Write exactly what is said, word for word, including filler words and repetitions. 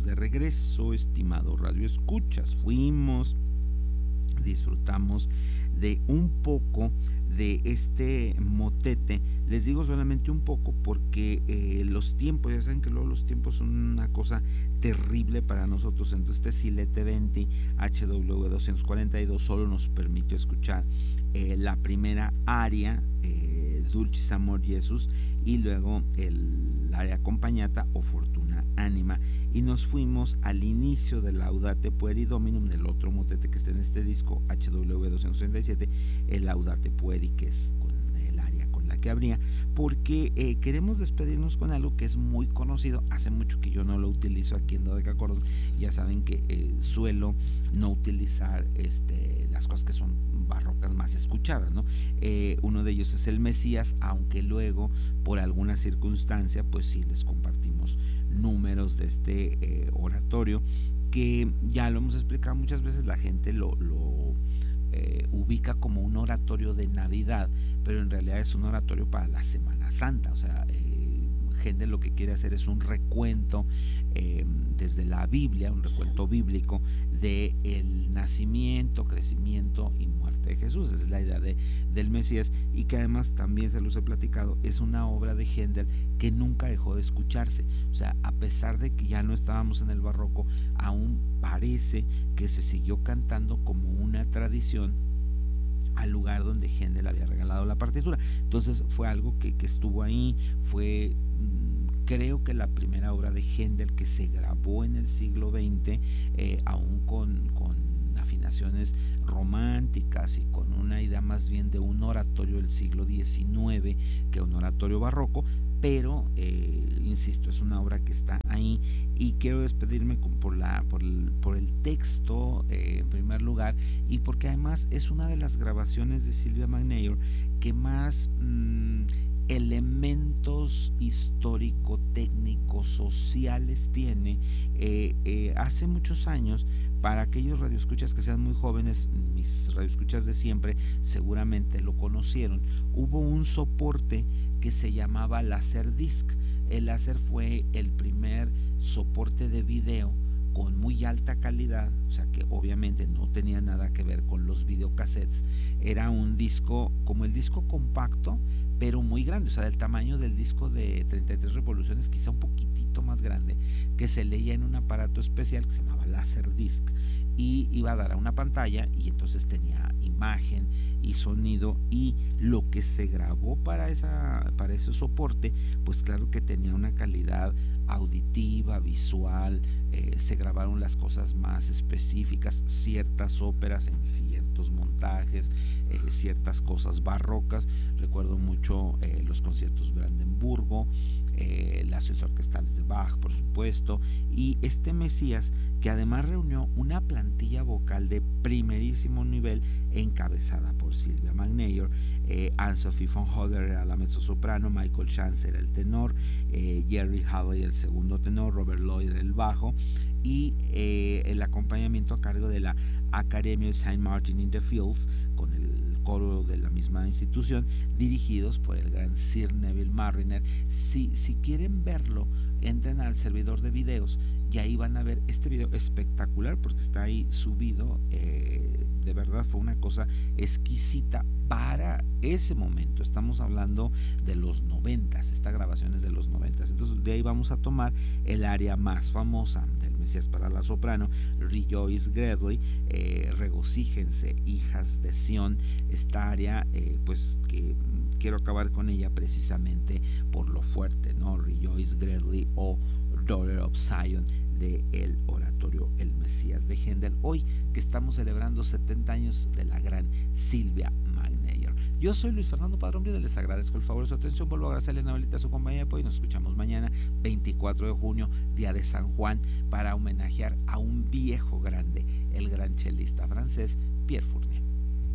de regreso, estimado Radio Escuchas. Fuimos, disfrutamos de un poco de este motete. Les digo solamente un poco porque eh, los tiempos, ya saben que luego los tiempos son una cosa terrible para nosotros. Entonces este Silete veinte H W doscientos cuarenta y dos solo nos permitió escuchar eh, la primera aria, eh, Dulcis Amor Jesus, y luego el aria acompañata o Fortuna Anima, y nos fuimos al inicio de Laudate Pueri Dominum, del otro motete que está en este disco, H W doscientos treinta y siete, el Laudate Pueri, que es con el aria con la que abría, porque eh, queremos despedirnos con algo que es muy conocido. Hace mucho que yo no lo utilizo aquí en Dodecacordon. Ya saben que eh, suelo no utilizar este, las cosas que son barrocas más escuchadas, ¿no? Eh, uno de ellos es el Mesías, aunque luego por alguna circunstancia pues sí les compartimos números de este eh, oratorio, que ya lo hemos explicado muchas veces. La gente lo, lo eh, ubica como un oratorio de Navidad, pero en realidad es un oratorio para la Semana Santa. O sea, eh, gente lo que quiere hacer es un recuento eh, desde la Biblia, un recuento bíblico de el nacimiento, crecimiento y muerte de Jesús. Esa es la idea de, del Mesías, y que además también se los he platicado, es una obra de Händel que nunca dejó de escucharse. O sea, a pesar de que ya no estábamos en el barroco, aún parece que se siguió cantando como una tradición al lugar donde Händel había regalado la partitura. Entonces fue algo que, que estuvo ahí. Fue mmm, creo que la primera obra de Händel que se grabó en el siglo veinte, eh, aún con, con afinaciones románticas y con una idea más bien de un oratorio del siglo diecinueve que un oratorio barroco. Pero eh, insisto, es una obra que está ahí, y quiero despedirme con, por, la, por, el, por el texto eh, en primer lugar, y porque además es una de las grabaciones de Sylvia McNair que más mmm, elementos histórico, técnicos, sociales tiene. Eh, eh, hace muchos años, para aquellos radioescuchas que sean muy jóvenes, mis radioescuchas de siempre seguramente lo conocieron, hubo un soporte que se llamaba Laserdisc. El láser fue el primer soporte de video con muy alta calidad, o sea que obviamente no tenía nada que ver con los videocassettes. Era un disco como el disco compacto, pero muy grande, o sea, del tamaño del disco de treinta y tres revoluciones, quizá un poquitito más grande, que se leía en un aparato especial que se llamaba Laserdisc, y iba a dar a una pantalla, y entonces tenía imagen y sonido, y lo que se grabó para, esa, para ese soporte, pues claro que tenía una calidad auditiva, visual. Eh, se grabaron las cosas más específicas, ciertas óperas en ciertos montajes, eh, ciertas cosas barrocas. Recuerdo mucho eh, los conciertos de Brandenburgo, eh, las suites orquestales de Bach, por supuesto, y este Mesías, que además reunió una plantilla vocal de primerísimo nivel encabezada por Sylvia McNair. eh, Anne-Sophie von Hodder era la mezzosoprano, Michael Chance era el tenor, eh, Jerry Halley el segundo tenor, Robert Lloyd el bajo, y eh, el acompañamiento a cargo de la Academy of Saint Martin in the Fields, con el coro de la misma institución, dirigidos por el gran Sir Neville Marriner. Si, si quieren verlo, entren al servidor de videos y ahí van a ver este video espectacular, porque está ahí subido. Eh, de verdad fue una cosa exquisita para ese momento. Estamos hablando de los noventas, esta grabación es de los noventas. Entonces de ahí vamos a tomar el área más famosa del Mesías para la soprano, Rejoice Greatly, eh, regocíjense, hijas de Sión. Esta área eh, pues que quiero acabar con ella precisamente por lo fuerte, ¿no? Rejoice Greatly o Daughter of Zion, de el oratorio El Mesías de Händel, hoy que estamos celebrando setenta años de la gran Sylvia McNair. Yo soy Luis Fernando Padrón Brida, les agradezco el favor de su atención, vuelvo a agradecerle a Anabelita su compañía de apoyo, y nos escuchamos mañana veinticuatro de junio, día de San Juan, para homenajear a un viejo grande, el gran chelista francés Pierre Fournier.